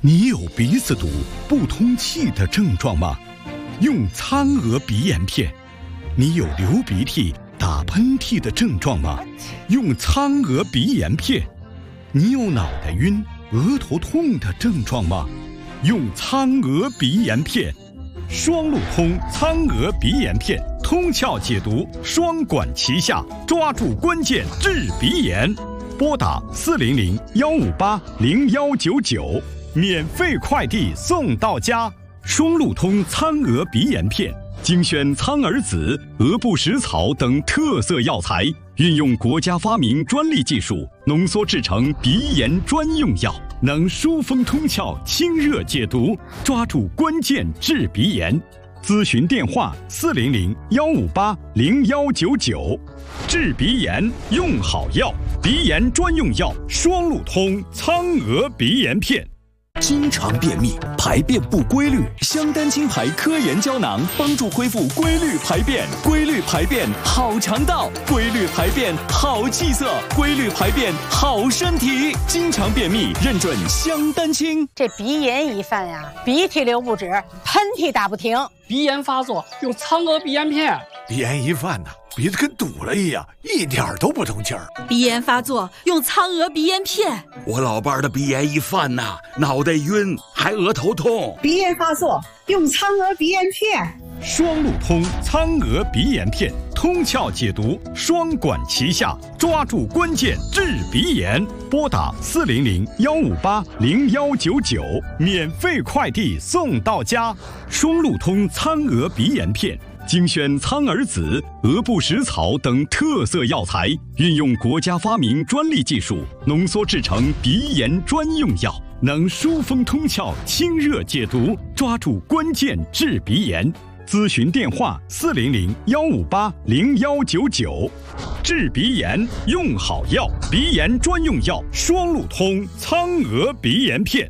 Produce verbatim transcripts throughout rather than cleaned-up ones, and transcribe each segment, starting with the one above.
你有鼻子堵、不通气的症状吗？用苍鹅鼻炎片。你有流鼻涕、打喷嚏的症状吗？用苍鹅鼻炎片。你有脑袋晕、额头痛的症状吗？用苍鹅鼻炎片。双路通苍鹅鼻炎片，通窍解毒，双管齐下，抓住关键治鼻炎。拨打四零零幺五八零幺九九，免费快递送到家。双路通苍鹅鼻炎片，精选苍耳子、鹅不食草等特色药材，运用国家发明专利技术，浓缩制成鼻炎专用药，能疏风通窍、清热解毒，抓住关键治鼻炎。咨询电话：四零零幺五八零幺九九。治鼻炎用好药，鼻炎专用药双路通苍鹅鼻炎片。 经常便秘、排便不规律，香丹清排科研胶囊帮助恢复规律排便。规律排便好肠道，规律排便好气色，规律排便好身体。经常便秘认准香丹清。 这鼻炎一犯呀，鼻涕流不止，喷嚏打不停。 鼻炎发作用苍鹅鼻炎片。 鼻炎一犯呢，鼻子跟堵了一样，一点都不通气儿。 鼻炎发作用苍鹅鼻炎片。 我老伴儿的鼻炎一犯呐，脑袋晕，还额头痛。 鼻炎发作用苍鹅鼻炎片。 双路通苍鹅鼻炎片，通窍解毒，双管齐下，抓住关键治鼻炎。拨打四零零幺五八零幺九九，免费快递送到家。双路通苍鹅鼻炎片。精选苍耳子、鹅不食草等特色药材，运用国家发明专利技术，浓缩制成鼻炎专用药，能疏风通窍、清热解毒，抓住关键治鼻炎。咨询电话：四零零幺五八零幺九九。治鼻炎用好药，鼻炎专用药双路通苍鹅鼻炎片。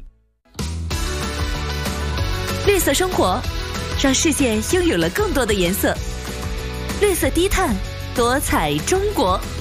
绿色生活，让世界拥有了更多的颜色。绿色低碳，多彩中国。